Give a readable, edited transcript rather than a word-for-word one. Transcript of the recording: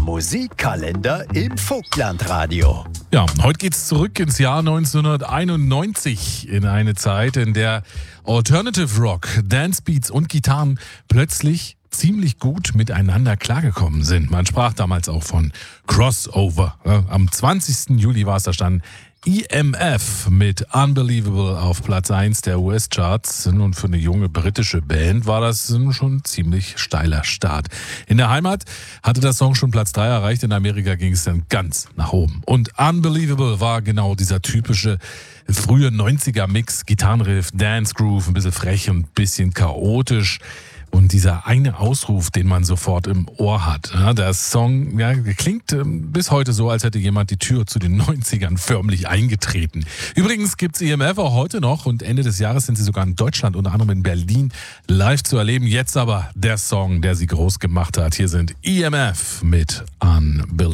Musikkalender im Vogtlandradio. Ja, heute geht's zurück ins Jahr 1991 in eine Zeit, in der Alternative Rock, Dancebeats und Gitarren plötzlich ziemlich gut miteinander klargekommen sind. Man sprach damals auch von Crossover. Am 20. Juli war es, da stand EMF mit Unbelievable auf Platz 1 der US-Charts. Und für eine junge britische Band war das schon ein ziemlich steiler Start. In der Heimat hatte der Song schon Platz 3 erreicht, in Amerika ging es dann ganz nach oben. Und Unbelievable war genau dieser typische frühe 90er-Mix, Gitarrenriff, Dance Groove, ein bisschen frech und ein bisschen chaotisch. Und dieser eine Ausruf, den man sofort im Ohr hat. Ja, der Song klingt bis heute so, als hätte jemand die Tür zu den 90ern förmlich eingetreten. Übrigens gibt's EMF auch heute noch und Ende des Jahres sind sie sogar in Deutschland, unter anderem in Berlin, live zu erleben. Jetzt aber der Song, der sie groß gemacht hat. Hier sind EMF mit Unbelievable.